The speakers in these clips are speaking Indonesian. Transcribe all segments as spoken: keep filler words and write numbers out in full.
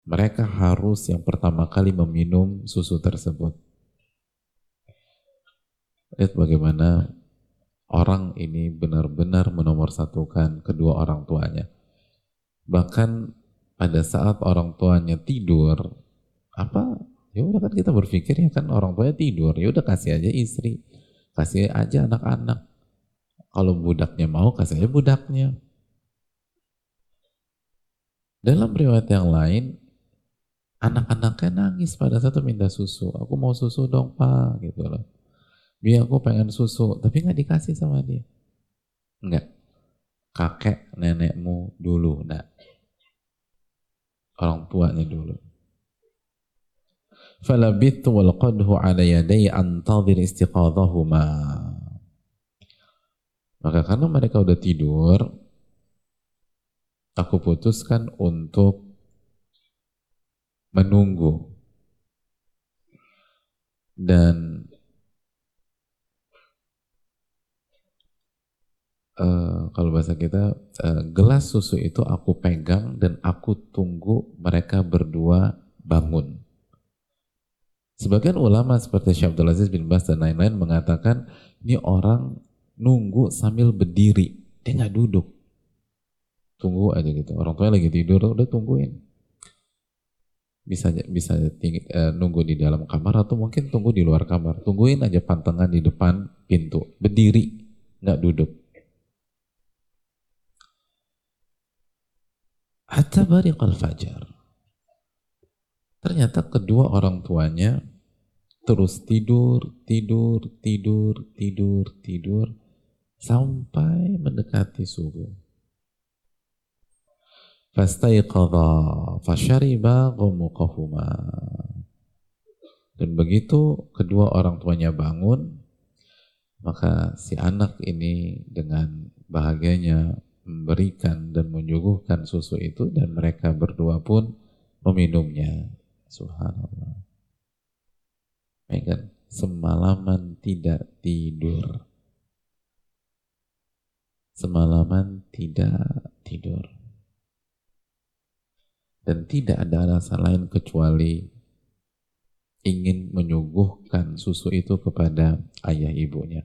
Mereka harus yang pertama kali meminum susu tersebut. Lihat bagaimana orang ini benar-benar menomorsatukan kedua orang tuanya. Bahkan pada saat orang tuanya tidur, apa? Ya udah kan kita berpikir ya kan orang tuanya tidur, ya udah kasih aja istri, kasih aja anak-anak. Kalau budaknya mau kasih aja budaknya. Dalam riwayat yang lain, anak-anaknya nangis pada saat itu minta susu. Aku mau susu dong pak, gitu loh. Biar aku pengen susu, tapi nggak dikasih sama dia. Enggak, kakek nenekmu dulu, nah orang tuanya dulu. Falabithu wal qadhu ala yaday antadhir istiqadhahuma. Maka karena mereka udah tidur, aku putuskan untuk menunggu. Dan uh, kalau bahasa kita, uh, gelas susu itu aku pegang dan aku tunggu mereka berdua bangun. Sebagian ulama seperti Syekh Abdul Aziz bin Bas dan lain-lain mengatakan ini orang nunggu sambil berdiri, dia nggak duduk, tunggu aja gitu. Orang tuanya lagi tidur, udah tungguin. Bisa bisa tinggi, uh, nunggu di dalam kamar atau mungkin tunggu di luar kamar. Tungguin aja pantangan di depan pintu, berdiri, nggak duduk. Hatta bariqal fajar. Ternyata kedua orang tuanya terus tidur, tidur, tidur, tidur, tidur sampai mendekati subuh. Fastaiqadha fashariba ghumuqahuma. Dan begitu kedua orang tuanya bangun, maka si anak ini dengan bahagianya memberikan dan menyuguhkan susu itu dan mereka berdua pun meminumnya. Subhanallah. Ya kan? Semalaman tidak tidur. Semalaman tidak tidur. Dan tidak ada alasan lain kecuali ingin menyuguhkan susu itu kepada ayah ibunya.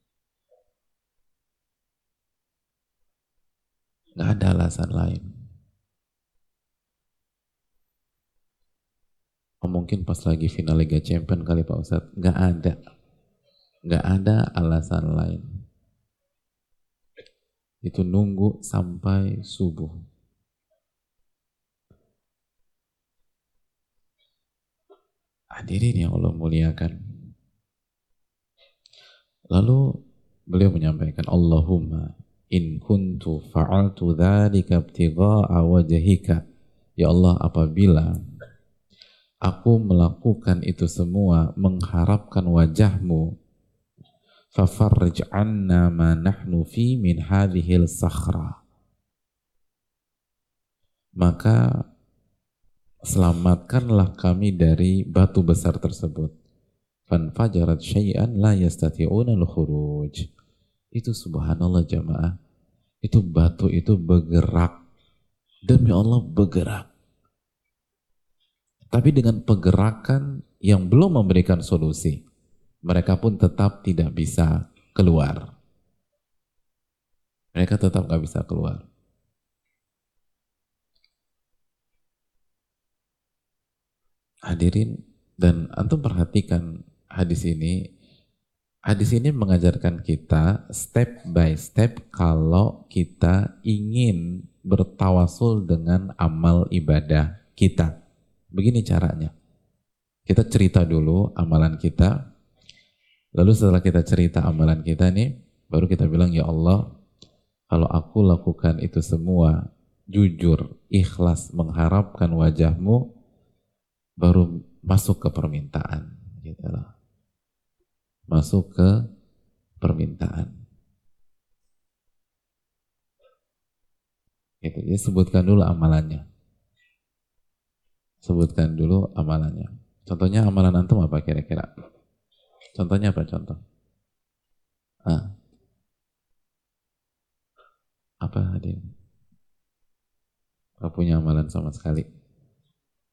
Nggak ada alasan lain. Oh, mungkin pas lagi final Liga Champion kali Pak Ustadz. Nggak ada. Nggak ada alasan lain. Itu nunggu sampai subuh. Hadirin yang Allah muliakan. Lalu beliau menyampaikan, Allahumma in kuntu fa'altu dzalika ibtigha'a wajhika. Ya Allah, apabila aku melakukan itu semua mengharapkan wajahmu, fafarrij anna ma nahnu fi min hadhil sakhra. Maka selamatkanlah kami dari batu besar tersebut. Fanfajarat syai'an la yastati'una al-khuruj. Itu subhanallah jamaah. Itu batu itu bergerak. Demi Allah bergerak. Tapi dengan pergerakan yang belum memberikan solusi. Mereka pun tetap tidak bisa keluar. Mereka tetap gak bisa keluar. Hadirin, dan antum perhatikan hadis ini. Hadis ini mengajarkan kita step by step kalau kita ingin bertawasul dengan amal ibadah kita. Begini caranya. Kita cerita dulu amalan kita. Lalu setelah kita cerita amalan kita nih, baru kita bilang, ya Allah, kalau aku lakukan itu semua jujur, ikhlas, mengharapkan wajahmu, baru masuk ke permintaan. Gitu loh. Masuk ke permintaan. Gitu. Ya, sebutkan dulu amalannya. Sebutkan dulu amalannya. Contohnya amalan antum apa kira-kira? Contohnya apa contoh? Ah, apa hadir? Gak punya amalan sama sekali.